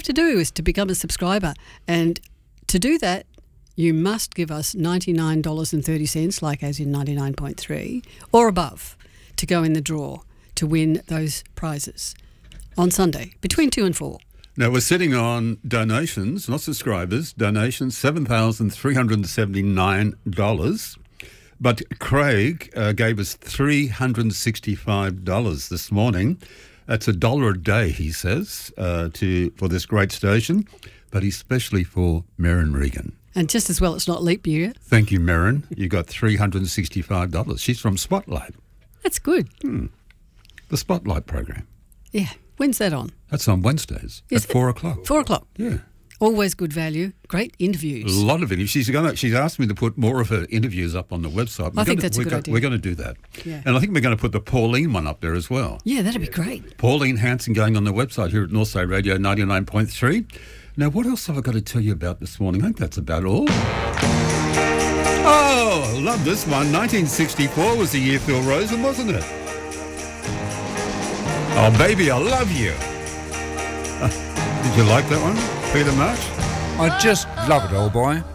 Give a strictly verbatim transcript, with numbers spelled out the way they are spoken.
to do is to become a subscriber. And to do that, you must give us ninety-nine dollars and thirty cents, like as in ninety-nine point three, or above, to go in the draw to win those prizes on Sunday between two and four. Now, we're sitting on donations, not subscribers, donations, seven thousand three hundred seventy-nine dollars. But Craig uh, gave us three hundred sixty-five dollars this morning. That's a dollar a day, he says, uh, to for this great station, but especially for Merrin Regan. And just as well it's not leap year. Thank you, Merrin. You got three hundred sixty-five dollars. She's from Spotlight. That's good. Hmm. The Spotlight program. Yeah. When's that on? That's on Wednesdays Is at it? four o'clock. Four o'clock. Yeah. Always good value. Great interviews. A lot of interviews. She's going to, she's asked me to put more of her interviews up on the website. We're I think gonna, that's a we're good go, idea. We're going to do that. Yeah. And I think we're going to put the Pauline one up there as well. Yeah, that'd be great. Pauline Hanson going on the website here at Northside Radio ninety-nine point three. Now, what else have I got to tell you about this morning? I think that's about all. Oh, I love this one. nineteen sixty-four was the year Phil Rosen, wasn't it? Oh, baby, I love you. Did you like that one, Peter March? I just love it, old boy.